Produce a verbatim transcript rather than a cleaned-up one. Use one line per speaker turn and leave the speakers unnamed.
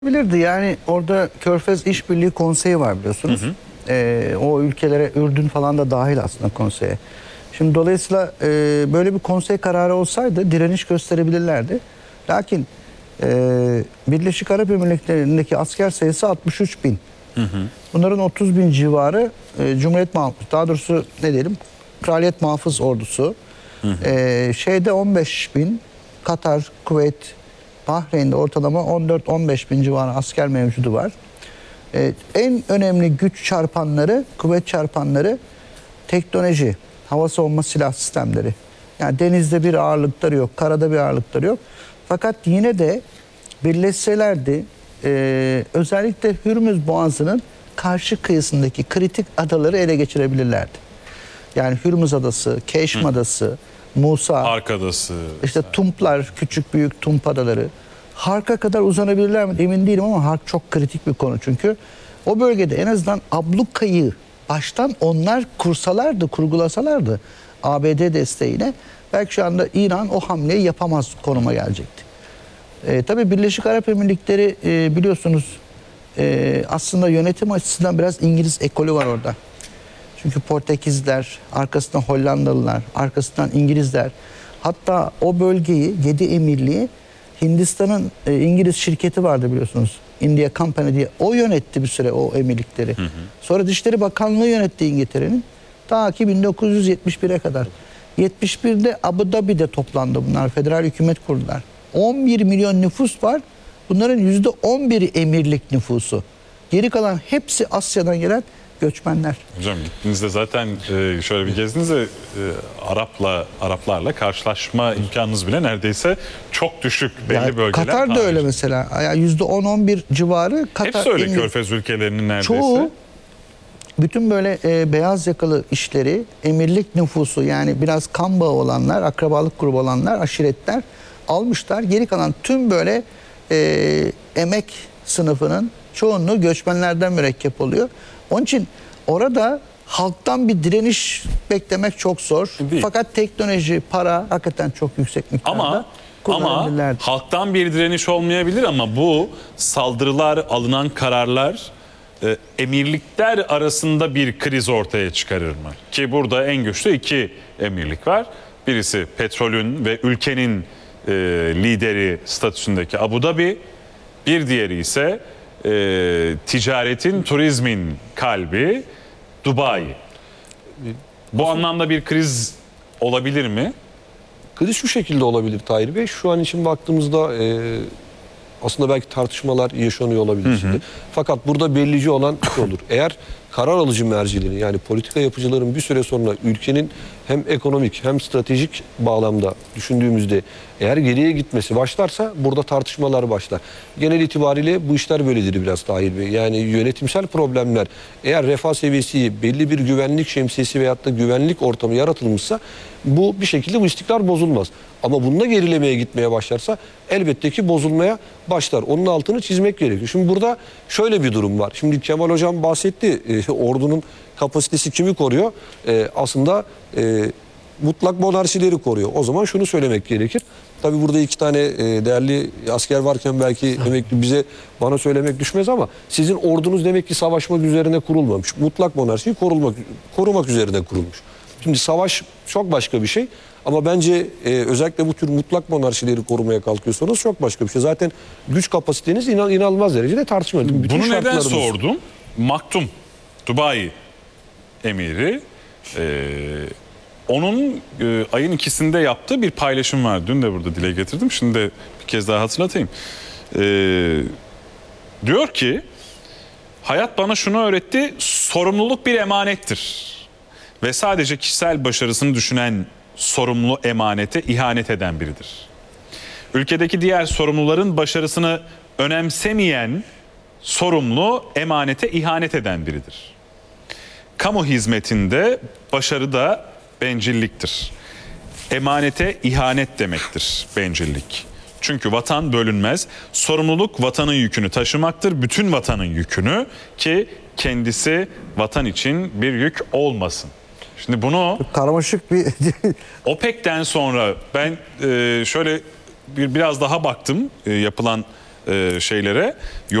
Bilirdi yani orada Körfez İşbirliği Konseyi var biliyorsunuz. Hı hı. Ee, o ülkelere Ürdün falan da dahil aslında konseye. Şimdi dolayısıyla e, böyle bir konsey kararı olsaydı direniş gösterebilirlerdi. Lakin e, Birleşik Arap Emirlikleri'ndeki asker sayısı altmış üç bin. Hı hı. Bunların otuz bin civarı e, Cumhuriyet Muhafız, daha doğrusu ne diyelim Kraliyet Muhafız Ordusu. Hı hı. E, şeyde on beş bin, Katar, Kuveyt, Bahreyn'de ortalama on dört on beş bin civarı asker mevcudu var. Ee, en önemli güç çarpanları, kuvvet çarpanları teknoloji, hava savunma silah sistemleri. Yani denizde bir ağırlıkları yok, karada bir ağırlıkları yok. Fakat yine de birleşselerdi e, özellikle Hürmüz Boğazı'nın karşı kıyısındaki kritik adaları ele geçirebilirlerdi. Yani Hürmüz Adası, Keşm Adası, Musa,
Hark Adası,
işte Tumplar, küçük büyük Tump adaları. Hark'a kadar uzanabilirler mi emin değilim ama Hark çok kritik bir konu çünkü o bölgede en azından ablukayı baştan onlar kursalardı, kurgulasalardı A B D desteğiyle belki şu anda İran o hamleyi yapamaz konuma gelecekti. E, tabii Birleşik Arap Emirlikleri e, biliyorsunuz e, aslında yönetim açısından biraz İngiliz ekolü var orada. Çünkü Portekizler, arkasından Hollandalılar, arkasından İngilizler. Hatta o bölgeyi, yedi emirliği Hindistan'ın e, İngiliz şirketi vardı biliyorsunuz. India Company diye. O yönetti bir süre o emirlikleri. Hı hı. Sonra Dışişleri Bakanlığı yönetti İngiltere'nin. Ta ki bin dokuz yüz yetmiş bire kadar. yetmiş birde Abu Dhabi'de toplandı bunlar. Federal hükümet kurdular. on bir milyon nüfus var. Bunların yüzde on biri emirlik nüfusu. Geri kalan hepsi Asya'dan gelen göçmenler.
Hocam gittiğinizde zaten e, şöyle bir gezdinizde e, Arapla Araplarla karşılaşma imkanınız bile neredeyse çok düşük belli yani bölgeler.
Katar da öyle mesela. Yani yüzde on on bir civarı Katar.
Hepsi öyle Körfez ülkelerinin neredeyse.
Çoğu bütün böyle e, beyaz yakalı işleri, emirlik nüfusu yani biraz kan bağı olanlar, akrabalık grubu olanlar, aşiretler almışlar. Geri kalan tüm böyle e, emek sınıfının çoğunluğu göçmenlerden mürekkep oluyor. Onun için orada halktan bir direniş beklemek çok zor. Değil. Fakat teknoloji, para hakikaten çok yüksek miktarda.
Ama, ama halktan bir direniş olmayabilir ama bu saldırılar, alınan kararlar e, emirlikler arasında bir kriz ortaya çıkarır mı? Ki burada en güçlü iki emirlik var. Birisi petrolün ve ülkenin e, lideri statüsündeki Abu Dhabi. Bir diğeri ise e, ticaretin, turizmin kalbi Dubai. Bu Aslında, anlamda bir kriz olabilir mi?
Kriz şu şekilde olabilir Tahir Bey. Şu an için baktığımızda e, aslında belki tartışmalar yaşanıyor olabilir. Hı hı. Fakat burada belirleyici olan şey olur. Eğer karar alıcı mercilerin yani politika yapıcıların bir süre sonra ülkenin hem ekonomik hem stratejik bağlamda düşündüğümüzde eğer geriye gitmesi başlarsa burada tartışmalar başlar. Genel itibariyle bu işler böyledir biraz Tahir Bey. Yani yönetimsel problemler eğer refah seviyesi belli bir güvenlik şemsiyesi veyahut da güvenlik ortamı yaratılmışsa bu bir şekilde bu istikrar bozulmaz. Ama bununla gerilemeye gitmeye başlarsa elbette ki bozulmaya başlar. Onun altını çizmek gerekiyor. Şimdi burada şöyle bir durum var. Şimdi Kemal Hocam bahsetti. E, ordunun kapasitesi kimi koruyor? E, aslında e, mutlak monarşileri koruyor. O zaman şunu söylemek gerekir. Tabii burada iki tane e, değerli asker varken belki emekli bize bana söylemek düşmez ama sizin ordunuz demek ki savaşmak üzerine kurulmamış. Mutlak monarşiyi korumak, korumak üzerine kurulmuş. Şimdi savaş çok başka bir şey. Ama bence e, özellikle bu tür mutlak monarşileri korumaya kalkıyorsanız çok başka bir şey. Zaten güç kapasiteniz inan, inanılmaz derecede tartışmalı.
Bunu neden sordum? Maktum, Dubai emiri, e, onun e, ayın ikisinde yaptığı bir paylaşım var. Dün de burada dile getirdim. Şimdi de bir kez daha hatırlatayım. E, diyor ki, hayat bana şunu öğretti, sorumluluk bir emanettir. Ve sadece kişisel başarısını düşünen sorumlu emanete ihanet eden biridir. Ülkedeki diğer sorumluların başarısını önemsemeyen sorumlu emanete ihanet eden biridir. Kamu hizmetinde başarı da bencilliktir. Emanete ihanet demektir bencillik. Çünkü vatan bölünmez. Sorumluluk vatanın yükünü taşımaktır. Bütün vatanın yükünü ki kendisi vatan için bir yük olmasın. Şimdi bunu
karmaşık bir
OPEC'ten sonra ben e, şöyle bir biraz daha baktım e, yapılan e, şeylere